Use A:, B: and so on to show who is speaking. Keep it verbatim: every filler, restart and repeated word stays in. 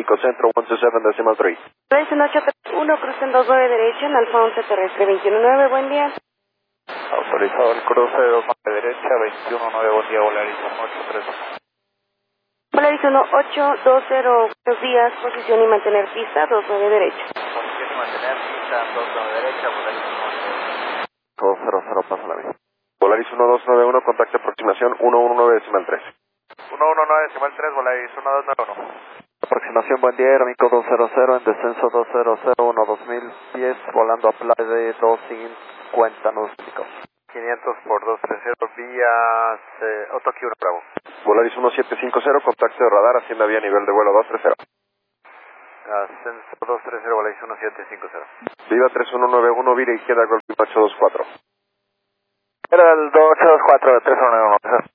A: México Centro, one two seven decimal three.
B: Volaris uno ocho tres uno, crucen dos nueve derecha en Alfa once terrestre veintiuno nueve, buen día.
C: Autorizado el cruce dos nueve derecha, veintiuno nueve, buen día, Volaris uno ocho tres uno.
B: Volaris uno ocho dos cero, buenos días, posición y mantener pista, dos nueve derecha.
C: Posición y mantener pista, dos nueve derecha, Volaris uno ocho.
A: dos cero cero, pasa la vía. Volaris uno dos nueve uno, contacto aproximación uno uno nueve decimal tres.
C: uno uno nueve decimal tres, Volaris uno dos nueve uno.
D: Aproximación, buen día, Aeromico dos cero cero, en descenso dos cero cero uno dos mil pies, volando a playa de dos cincuenta náuticos.
C: quinientos por dos tres cero, vías eh, Otoki uno Bravo.
A: Volaris uno siete cinco cero, contacto de radar, hacienda vía nivel de vuelo dos tres cero.
C: Ascenso dos tres cero, Volaris uno siete cinco cero.
A: Viva tres uno nueve uno, vira izquierda, Golf ocho dos cuatro.
C: Era el dos ocho dos cuatro, tres uno nueve uno.